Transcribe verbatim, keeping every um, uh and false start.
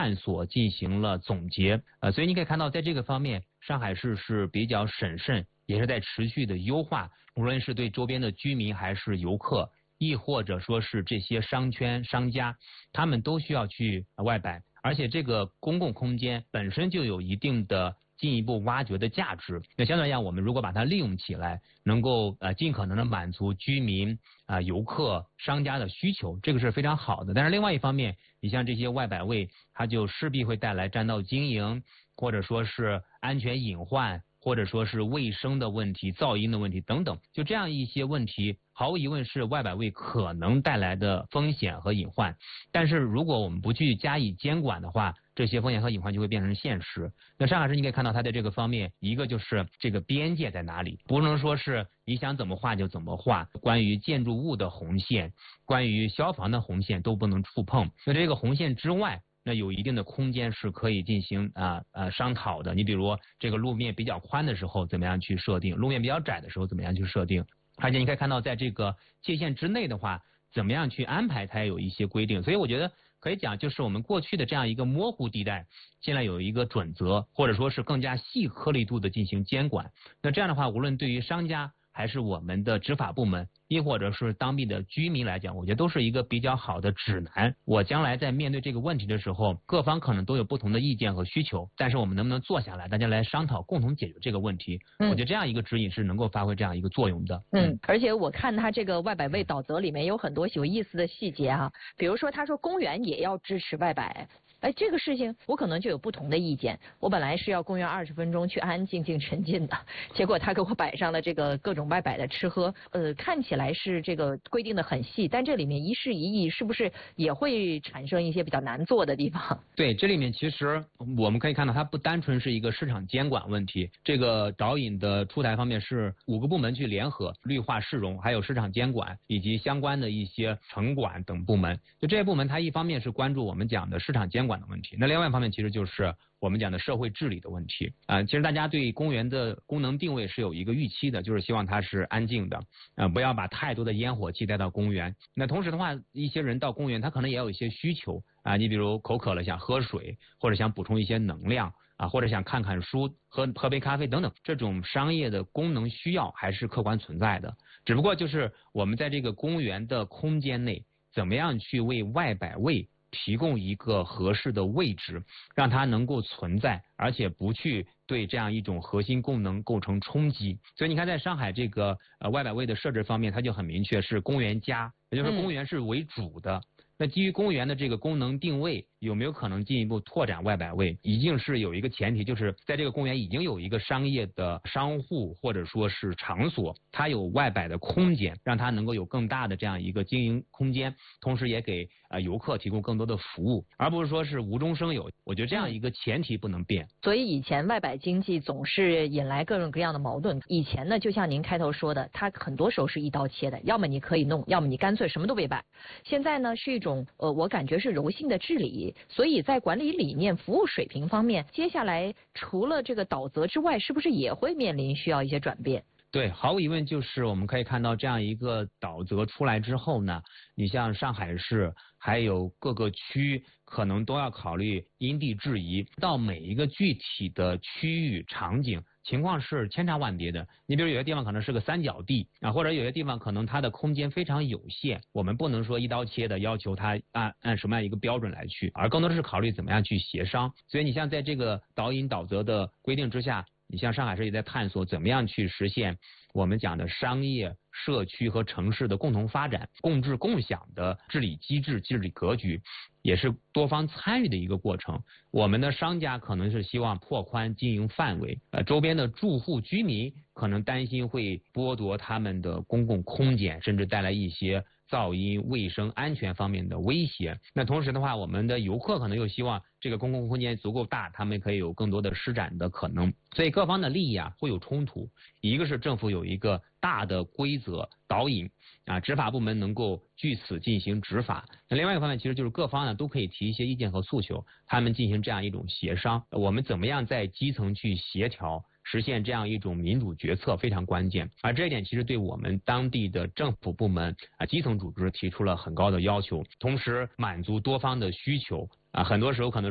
探索进行了总结。呃，所以你可以看到，在这个方面，上海市是比较审慎，也是在持续的优化，无论是对周边的居民还是游客，亦或者说是这些商圈商家，他们都需要去外摆，而且这个公共空间本身就有一定的进一步挖掘的价值。那相对来讲，我们如果把它利用起来，能够呃尽可能的满足居民啊、呃、游客、商家的需求，这个是非常好的。但是另外一方面，你像这些外摆位，它就势必会带来占道经营，或者说是安全隐患，或者说是卫生的问题、噪音的问题等等，就这样一些问题，毫无疑问是外摆位可能带来的风险和隐患。但是如果我们不去加以监管的话，这些风险和隐患就会变成现实。那上海市你可以看到它在这个方面，一个就是这个边界在哪里，不能说是你想怎么画就怎么画，关于建筑物的红线，关于消防的红线都不能触碰。那这个红线之外，那有一定的空间是可以进行啊呃商讨的。你比如这个路面比较宽的时候怎么样去设定，路面比较窄的时候怎么样去设定，而且你可以看到在这个界限之内的话，怎么样去安排它也有一些规定。所以我觉得可以讲，就是我们过去的这样一个模糊地带，现在有一个准则，或者说是更加细颗粒度的进行监管。那这样的话，无论对于商家还是我们的执法部门，亦或者是当地的居民来讲，我觉得都是一个比较好的指南。我将来在面对这个问题的时候，各方可能都有不同的意见和需求，但是我们能不能坐下来，大家来商讨，共同解决这个问题？嗯、我觉得这样一个指引是能够发挥这样一个作用的。 嗯，而且我看他这个外摆位导则里面有很多有意思的细节啊，比如说他说公园也要支持外摆。哎，这个事情我可能就有不同的意见。我本来是要公园二十分钟去安安静静沉浸的，结果他给我摆上了这个各种外摆的吃喝，呃，看起来是这个规定的很细，但这里面一事一议，是不是也会产生一些比较难做的地方？ 对，这里面其实我们可以看到，它不单纯是一个市场监管问题。这个导引的出台方面是五个部门去联合，绿化市容，还有市场监管以及相关的一些城管等部门。就这些部门，它一方面是关注我们讲的市场监管的问题，那另外一方面其实就是我们讲的社会治理的问题啊、呃。其实大家对公园的功能定位是有一个预期的，就是希望它是安静的，呃，不要把太多的烟火气带到公园。那同时的话，一些人到公园，他可能也有一些需求啊、呃，你比如口渴了想喝水，或者想补充一些能量啊，或者想看看书、喝喝杯咖啡等等，这种商业的功能需要还是客观存在的。只不过就是我们在这个公园的空间内，怎么样去为外摆位提供一个合适的位置，让它能够存在，而且不去对这样一种核心功能构成冲击。所以你看，在上海这个呃外摆位的设置方面，它就很明确是公园加，也就是公园是为主的。嗯，那基于公园的这个功能定位，有没有可能进一步拓展外摆位？一定是有一个前提，就是在这个公园已经有一个商业的商户或者说是场所，它有外摆的空间，让它能够有更大的这样一个经营空间，同时也给呃游客提供更多的服务，而不是说是无中生有。我觉得这样一个前提不能变。 所以以前外摆经济总是引来各种各样的矛盾。以前呢，就像您开头说的，它很多时候是一刀切的，要么你可以弄，要么你干脆什么都别摆。现在呢，是一种呃，我感觉是柔性的治理，所以在管理理念、服务水平方面，接下来除了这个导则之外，是不是也会面临需要一些转变？ 对，毫无疑问，就是我们可以看到这样一个导则出来之后呢，你像上海市还有各个区可能都要考虑因地制宜，到每一个具体的区域场景情况是千差万别的。你比如有些地方可能是个三角地啊，或者有些地方可能它的空间非常有限，我们不能说一刀切的要求它按按什么样一个标准来去，而更多的是考虑怎么样去协商。所以你像在这个导引导则的规定之下，你像上海市也在探索怎么样去实现我们讲的商业、社区和城市的共同发展、共治共享的治理机制、治理格局，也是多方参与的一个过程。我们的商家可能是希望拓宽经营范围，呃，周边的住户居民可能担心会剥夺他们的公共空间，甚至带来一些噪音、卫生安全方面的威胁。那同时的话，我们的游客可能又希望这个公共空间足够大，他们可以有更多的施展的可能。所以各方的利益啊会有冲突，一个是政府有一个大的规则导引啊，执法部门能够据此进行执法。那另外一个方面，其实就是各方呢都可以提一些意见和诉求，他们进行这样一种协商。我们怎么样在基层去协调，实现这样一种民主决策非常关键。而这一点其实对我们当地的政府部门啊、基层组织提出了很高的要求，同时满足多方的需求啊，很多时候可能